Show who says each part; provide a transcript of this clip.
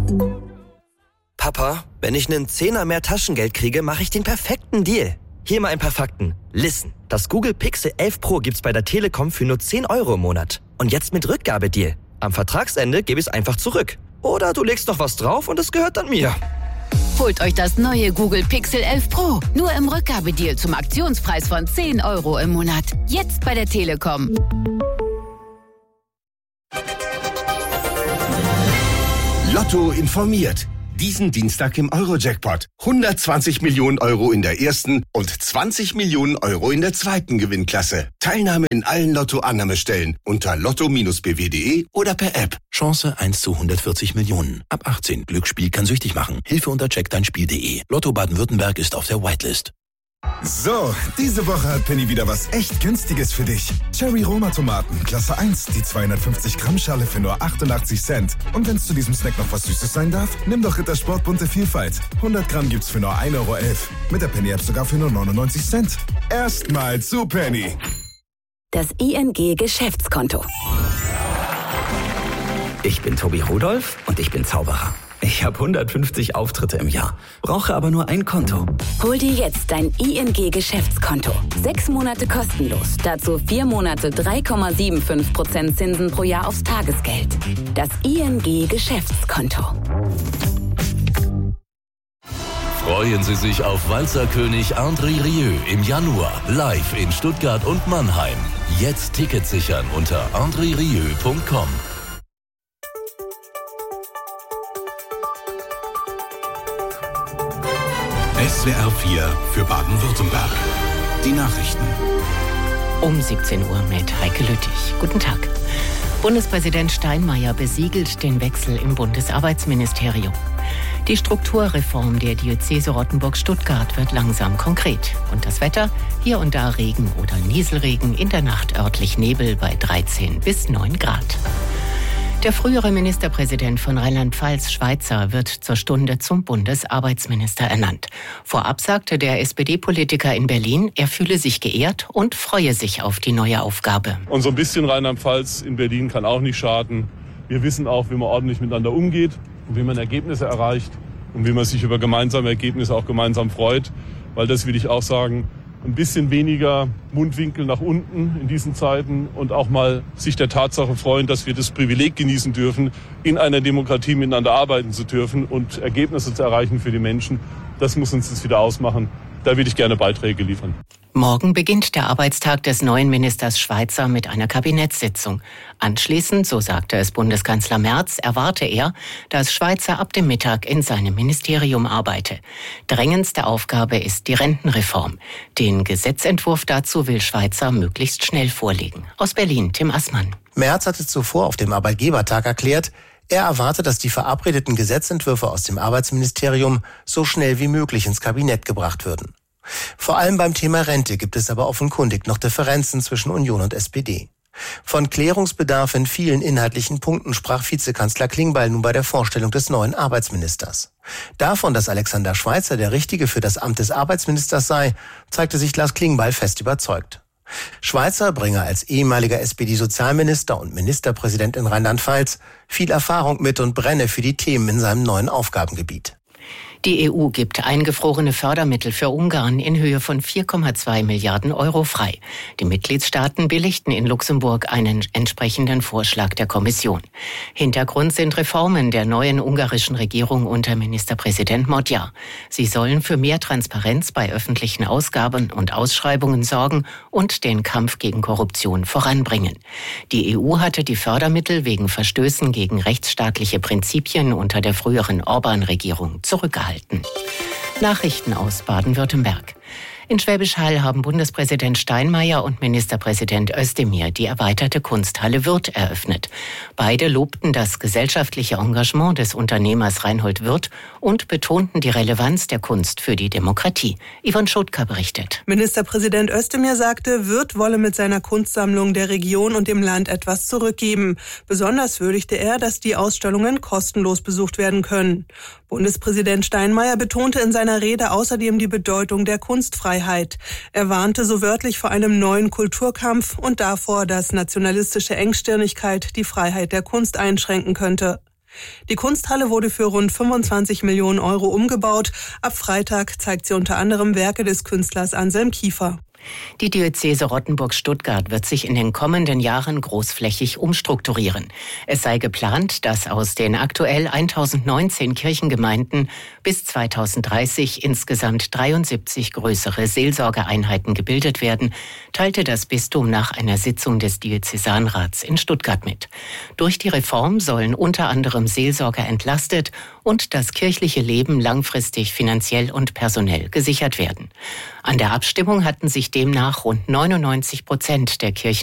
Speaker 1: Papa, wenn ich einen Zehner mehr Taschengeld kriege, mache ich den perfekten Deal. Hier mal ein paar Fakten. Listen, das Google Pixel 11 Pro gibt's bei der Telekom für nur 10 € im Monat. Und jetzt mit Rückgabedeal. Am Vertragsende gebe ich es einfach zurück. Oder du legst noch was drauf und es gehört dann mir.
Speaker 2: Holt euch das neue Google Pixel 11 Pro. Nur im Rückgabedeal zum Aktionspreis von 10 € im Monat. Jetzt bei der Telekom.
Speaker 3: Lotto informiert. Diesen Dienstag im Euro-Jackpot. 120 Millionen € in der ersten und 20 Millionen € in der zweiten Gewinnklasse. Teilnahme in allen Lotto-Annahmestellen unter lotto-bw.de oder per App.
Speaker 4: Chance 1 zu 140 Millionen. Ab 18. Glücksspiel kann süchtig machen. Hilfe unter checkdeinspiel.de. Lotto Baden-Württemberg ist auf der Whitelist.
Speaker 5: So, diese Woche hat Penny wieder was echt Günstiges für dich. Cherry Roma Tomaten, Klasse 1, die 250 Gramm Schale für nur 88 Cent. Und wenn es zu diesem Snack noch was Süßes sein darf, nimm doch Rittersport bunte Vielfalt. 100 Gramm gibt's für nur 1,11 €. Mit der Penny App sogar für nur 99 Cent. Erstmal zu Penny.
Speaker 6: Das ING Geschäftskonto.
Speaker 7: Ich bin Tobi Rudolph und ich bin Zauberer. Ich habe 150 Auftritte im Jahr, brauche aber nur ein Konto.
Speaker 6: Hol dir jetzt dein ING Geschäftskonto. 6 Monate kostenlos. Dazu 4 Monate 3,75% Zinsen pro Jahr aufs Tagesgeld. Das ING Geschäftskonto.
Speaker 8: Freuen Sie sich auf Walzerkönig André Rieu im Januar live in Stuttgart und Mannheim. Jetzt Tickets sichern unter andrerieu.com.
Speaker 9: SWR 4 für Baden-Württemberg. Die Nachrichten.
Speaker 10: Um 17 Uhr mit Heike Lüttich. Guten Tag. Bundespräsident Steinmeier besiegelt den Wechsel im Bundesarbeitsministerium. Die Strukturreform der Diözese Rottenburg-Stuttgart wird langsam konkret. Und das Wetter? Hier und da Regen oder Nieselregen, in der Nacht örtlich Nebel bei 13 bis 9 Grad. Der frühere Ministerpräsident von Rheinland-Pfalz, Schweizer, wird zur Stunde zum Bundesarbeitsminister ernannt. Vorab sagte der SPD-Politiker in Berlin, er fühle sich geehrt und freue sich auf die neue Aufgabe.
Speaker 11: Und so ein bisschen Rheinland-Pfalz in Berlin kann auch nicht schaden. Wir wissen auch, wie man ordentlich miteinander umgeht und wie man Ergebnisse erreicht und wie man sich über gemeinsame Ergebnisse auch gemeinsam freut. Weil das will ich auch sagen, ein bisschen weniger Mundwinkel nach unten in diesen Zeiten und auch mal sich der Tatsache freuen, dass wir das Privileg genießen dürfen, in einer Demokratie miteinander arbeiten zu dürfen und Ergebnisse zu erreichen für die Menschen. Das muss uns das wieder ausmachen. Da will ich gerne Beiträge liefern.
Speaker 10: Morgen beginnt der Arbeitstag des neuen Ministers Schweizer mit einer Kabinettssitzung. Anschließend, so sagte es Bundeskanzler Merz, erwarte er, dass Schweizer ab dem Mittag in seinem Ministerium arbeite. Drängendste Aufgabe ist die Rentenreform. Den Gesetzentwurf dazu will Schweizer möglichst schnell vorlegen. Aus Berlin, Tim Assmann.
Speaker 12: Merz hatte zuvor auf dem Arbeitgebertag erklärt, er erwarte, dass die verabredeten Gesetzentwürfe aus dem Arbeitsministerium so schnell wie möglich ins Kabinett gebracht würden. Vor allem beim Thema Rente gibt es aber offenkundig noch Differenzen zwischen Union und SPD. Von Klärungsbedarf in vielen inhaltlichen Punkten sprach Vizekanzler Klingbeil nun bei der Vorstellung des neuen Arbeitsministers. Davon, dass Alexander Schweitzer der Richtige für das Amt des Arbeitsministers sei, zeigte sich Lars Klingbeil fest überzeugt. Schweitzer bringe als ehemaliger SPD-Sozialminister und Ministerpräsident in Rheinland-Pfalz viel Erfahrung mit und brenne für die Themen in seinem neuen Aufgabengebiet.
Speaker 10: Die EU gibt eingefrorene Fördermittel für Ungarn in Höhe von 4,2 Milliarden Euro frei. Die Mitgliedstaaten billigten in Luxemburg einen entsprechenden Vorschlag der Kommission. Hintergrund sind Reformen der neuen ungarischen Regierung unter Ministerpräsident Magyar. Sie sollen für mehr Transparenz bei öffentlichen Ausgaben und Ausschreibungen sorgen und den Kampf gegen Korruption voranbringen. Die EU hatte die Fördermittel wegen Verstößen gegen rechtsstaatliche Prinzipien unter der früheren Orban-Regierung zurückgehalten. Nachrichten aus Baden-Württemberg. In Schwäbisch Hall haben Bundespräsident Steinmeier und Ministerpräsident Özdemir die erweiterte Kunsthalle Wirth eröffnet. Beide lobten das gesellschaftliche Engagement des Unternehmers Reinhold Wirth und betonten die Relevanz der Kunst für die Demokratie. Yvonne Schotka berichtet.
Speaker 13: Ministerpräsident Özdemir sagte, Wirth wolle mit seiner Kunstsammlung der Region und dem Land etwas zurückgeben. Besonders würdigte er, dass die Ausstellungen kostenlos besucht werden können. Bundespräsident Steinmeier betonte in seiner Rede außerdem die Bedeutung der Kunstfreiheit. Er warnte so wörtlich vor einem neuen Kulturkampf und davor, dass nationalistische Engstirnigkeit die Freiheit der Kunst einschränken könnte. Die Kunsthalle wurde für rund 25 Millionen Euro umgebaut. Ab Freitag zeigt sie unter anderem Werke des Künstlers Anselm Kiefer.
Speaker 10: Die Diözese Rottenburg-Stuttgart wird sich in den kommenden Jahren großflächig umstrukturieren. Es sei geplant, dass aus den aktuell 1019 Kirchengemeinden bis 2030 insgesamt 73 größere Seelsorgeeinheiten gebildet werden, teilte das Bistum nach einer Sitzung des Diözesanrats in Stuttgart mit. Durch die Reform sollen unter anderem Seelsorger entlastet und das kirchliche Leben langfristig finanziell und personell gesichert werden. An der Abstimmung hatten sich demnach rund 99% der Kirchen